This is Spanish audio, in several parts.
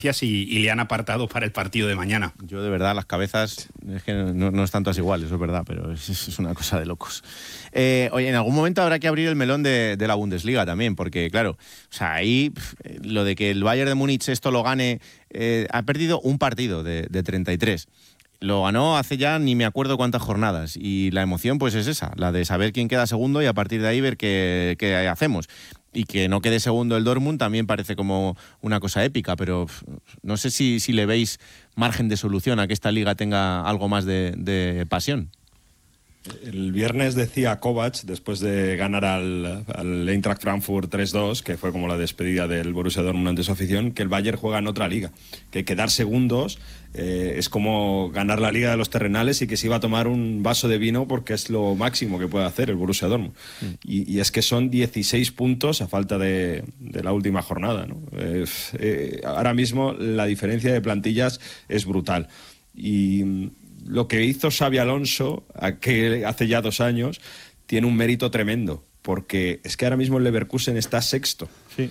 y le han apartado para el partido de mañana. Yo, de verdad, las cabezas, es que no están todas iguales, eso es verdad, pero es una cosa de locos. Oye, en algún momento habrá que abrir el melón de la Bundesliga también, porque, claro, o sea, ahí lo de que el Bayern de Múnich esto lo gane, ha perdido un partido de 33. Lo ganó hace ya ni me acuerdo cuántas jornadas, y la emoción pues es esa, la de saber quién queda segundo y a partir de ahí ver qué hacemos. Y que no quede segundo el Dortmund también parece como una cosa épica, pero no sé si le veis margen de solución a que esta liga tenga algo más de pasión. El viernes decía Kovac, después de ganar al Eintracht Frankfurt 3-2, que fue como la despedida del Borussia Dortmund ante su afición, que el Bayern juega en otra liga, que quedar segundos es como ganar la liga de los terrenales y que se iba a tomar un vaso de vino porque es lo máximo que puede hacer el Borussia Dortmund. Y es que son 16 puntos a falta de la última jornada, ¿no? Ahora mismo la diferencia de plantillas es brutal. Y lo que hizo Xabi Alonso hace ya 2 años tiene un mérito tremendo, porque es que ahora mismo el Leverkusen está sexto. Sí.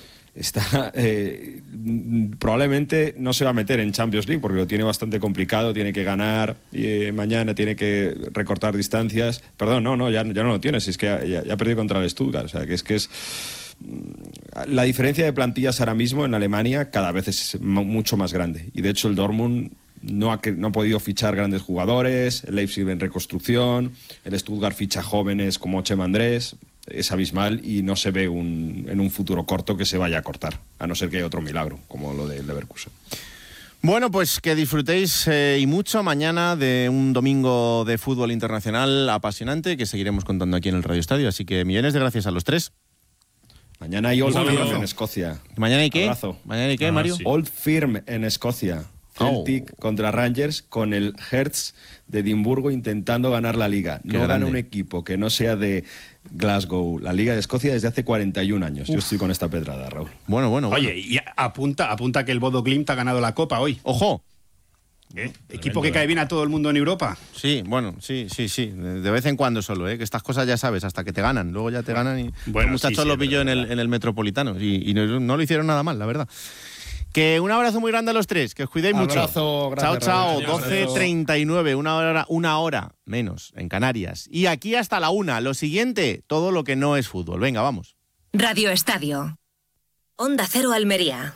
Probablemente no se va a meter en Champions League porque lo tiene bastante complicado, tiene que ganar mañana, tiene que recortar distancias. Perdón, ya no lo tienes, es que ya ha perdido contra el Stuttgart. O sea, que es la diferencia de plantillas ahora mismo en Alemania cada vez es mucho más grande, y de hecho el Dortmund no ha podido fichar grandes jugadores, el Leipzig en reconstrucción, el Stuttgart ficha jóvenes como Chema Andrés. Es abismal y no se ve en un futuro corto que se vaya a cortar, a no ser que haya otro milagro, como lo del Leverkusen. Bueno, pues que disfrutéis y mucho mañana de un domingo de fútbol internacional apasionante que seguiremos contando aquí en el Radio Estadio, así que millones de gracias a los tres. Mañana hay Old Firm en Escocia. ¿Mañana hay qué? Abrazo. ¿Mañana hay qué, Mario? Sí. Old Firm en Escocia. Celtic contra Rangers, con el Hearts de Edimburgo intentando ganar la liga. No gana un equipo que no sea de Glasgow la Liga de Escocia desde hace 41 años. Yo estoy con esta pedrada, Raúl. Bueno. Oye, y apunta que el Bodo Glimt ha ganado la Copa hoy. ¡Ojo! Equipo que cae bien a todo el mundo en Europa. Sí, bueno, sí. De vez en cuando solo, que estas cosas ya sabes, hasta que te ganan. Luego ya te ganan y los muchachos lo pilló en el Metropolitano. Y no lo hicieron nada mal, la verdad. Que un abrazo muy grande a los tres, que os cuidéis mucho. Gracias, chao. 12:39, una hora menos en Canarias. Y aquí hasta la 1. Lo siguiente, todo lo que no es fútbol. Venga, vamos. Radio Estadio. Onda Cero Almería.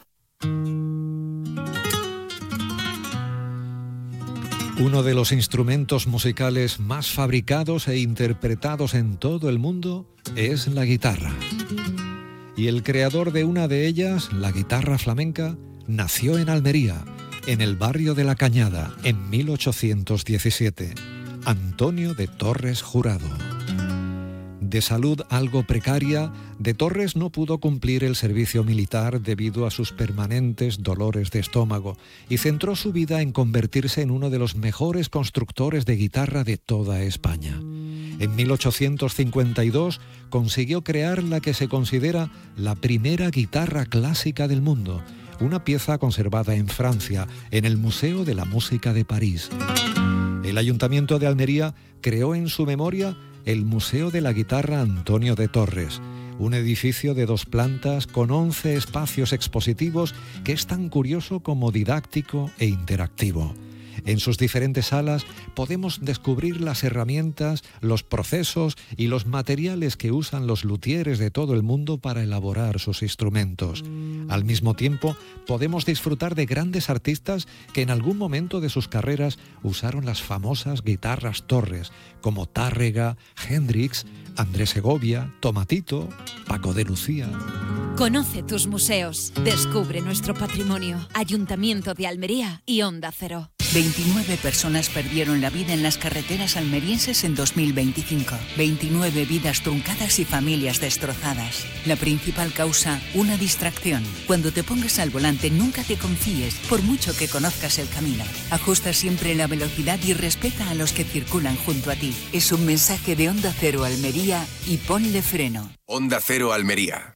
Uno de los instrumentos musicales más fabricados e interpretados en todo el mundo es la guitarra. Y el creador de una de ellas, la guitarra flamenca, nació en Almería, en el barrio de La Cañada, en 1817. Antonio de Torres Jurado. De salud algo precaria, de Torres no pudo cumplir el servicio militar debido a sus permanentes dolores de estómago y centró su vida en convertirse en uno de los mejores constructores de guitarra de toda España. En 1852 consiguió crear la que se considera la primera guitarra clásica del mundo, una pieza conservada en Francia, en el Museo de la Música de París. El Ayuntamiento de Almería creó en su memoria el Museo de la Guitarra Antonio de Torres, un edificio de 2 plantas con 11 espacios expositivos que es tan curioso como didáctico e interactivo. En sus diferentes salas podemos descubrir las herramientas, los procesos y los materiales que usan los luthieres de todo el mundo para elaborar sus instrumentos. Al mismo tiempo, podemos disfrutar de grandes artistas que en algún momento de sus carreras usaron las famosas guitarras Torres, como Tárrega, Hendrix, Andrés Segovia, Tomatito, Paco de Lucía. Conoce tus museos, descubre nuestro patrimonio. Ayuntamiento de Almería y Onda Cero. 29 personas perdieron la vida en las carreteras almerienses en 2025. 29 vidas truncadas y familias destrozadas. La principal causa, una distracción. Cuando te pongas al volante, nunca te confíes, por mucho que conozcas el camino. Ajusta siempre la velocidad y respeta a los que circulan junto a ti. Es un mensaje de Onda Cero Almería y ponle freno. Onda Cero Almería.